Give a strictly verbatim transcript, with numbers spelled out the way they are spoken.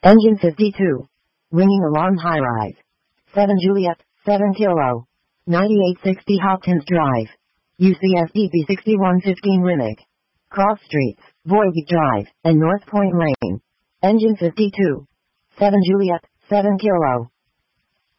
Engine fifty-two. Ringing alarm high-rise. seven Juliet, seven Kilo. ninety-eight sixty Hopkins Drive. U C S D B sixty-one fifteen Rimmick. Cross Streets, Voyage Drive, and North Point Lane. Engine fifty-two. seven Juliet, seven Kilo.